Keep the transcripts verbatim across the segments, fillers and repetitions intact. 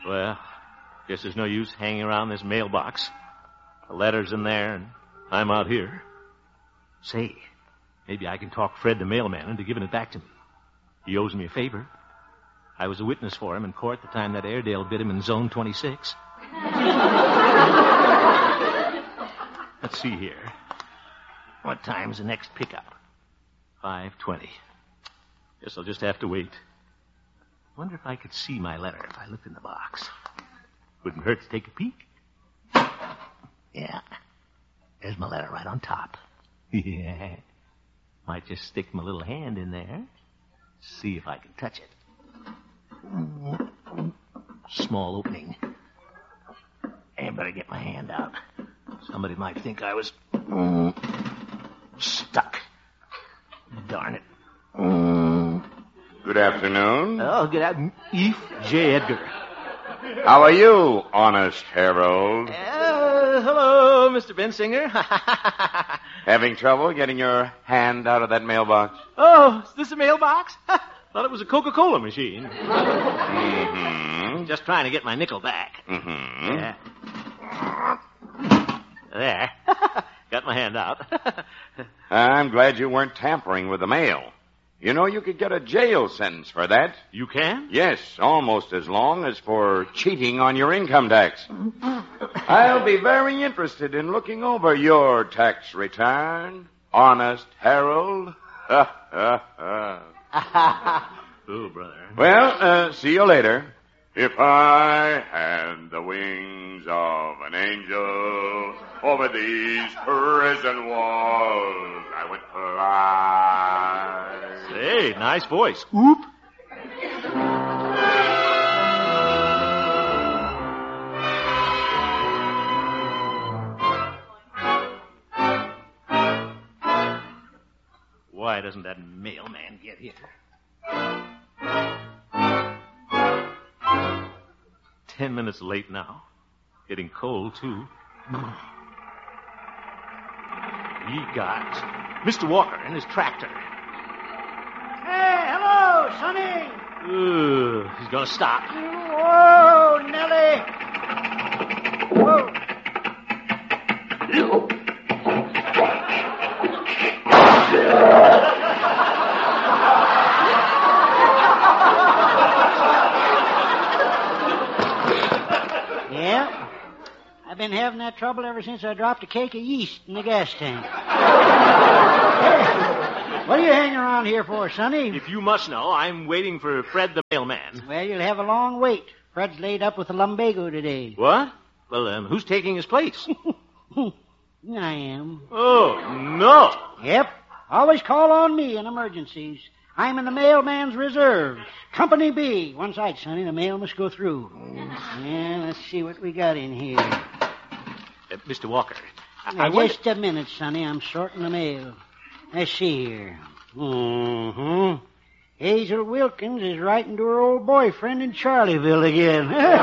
Well, guess there's no use hanging around this mailbox. The letter's in there, and I'm out here. Say, maybe I can talk Fred the mailman into giving it back to me. He owes me a favor. I was a witness for him in court the time that Airedale bit him in Zone twenty-six. Let's see here. What time's the next pickup? five twenty. Guess I'll just have to wait. Wonder if I could see my letter if I looked in the box. Wouldn't hurt to take a peek. Yeah. There's my letter right on top. Yeah. Might just stick my little hand in there. See if I can touch it. Small opening. I better get my hand out. Somebody might think I was mm, stuck. Darn it. Mm. Good afternoon. Oh, good afternoon. Eve J. Edgar. How are you, honest Harold? Uh, hello, Mister Bensinger. Having trouble getting your hand out of that mailbox? Oh, is this a mailbox? Thought it was a Coca-Cola machine. Mm-hmm. Just trying to get my nickel back. Mm-hmm. Yeah. There. Got my hand out. I'm glad you weren't tampering with the mail. You know, you could get a jail sentence for that. You can? Yes, almost as long as for cheating on your income tax. I'll be very interested in looking over your tax return, honest Harold. Oh, brother. Well, uh, see you later. If I had the wings of an angel over these prison walls, I would fly. Hey, nice voice. Oop. Why doesn't that mailman get here? Ten minutes late now. Getting cold, too. He got Mister Walker in his tractor. Hey, hello, Sonny. Ooh, he's gonna stop. Whoa, Nellie. Whoa. Yeah, I've been having that trouble ever since I dropped a cake of yeast in the gas tank. Hey, what are you hanging around here for, Sonny? If you must know, I'm waiting for Fred the mailman. Well, you'll have a long wait. Fred's laid up with a lumbago today. What? Well, um, who's taking his place? I am. Oh, no. Yep. Always call on me in emergencies. I'm in the mailman's reserves. Company B. One side, Sonny. The mail must go through. Yeah, let's see what we got in here. Uh, Mister Walker, I, Now, I wonder... just a minute, Sonny. I'm sorting the mail. Let's see here. Mm-hmm. Hazel Wilkins is writing to her old boyfriend in Charlieville again.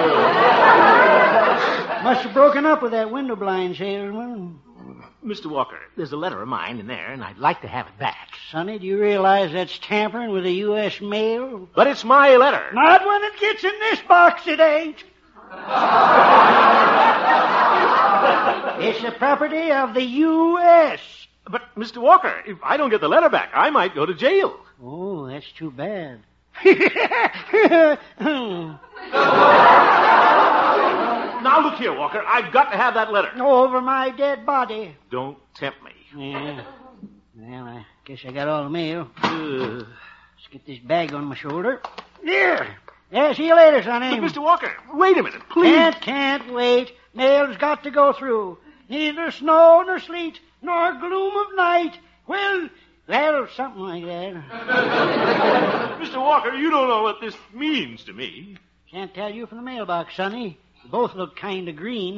Must have broken up with that window blind salesman. Mister Walker, there's a letter of mine in there, and I'd like to have it back. Sonny, do you realize that's tampering with the U S mail? But it's my letter. Not when it gets in this box, it ain't. It's the property of the U S But, Mister Walker, if I don't get the letter back, I might go to jail. Oh, that's too bad. Now, look here, Walker. I've got to have that letter. Over my dead body. Don't tempt me. Yeah. Well, I guess I got all the mail. Uh, Let's get this bag on my shoulder. There. Yeah, see you later, Sonny. but, Mister Walker, wait a minute, please. Can't, can't wait. Mail's got to go through. Neither snow nor sleet nor gloom of night. Well, well, something like that. Mister Walker, you don't know what this means to me. Can't tell you from the mailbox, Sonny. You both look kind of green.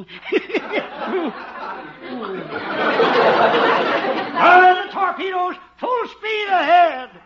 Run the torpedoes, full speed ahead.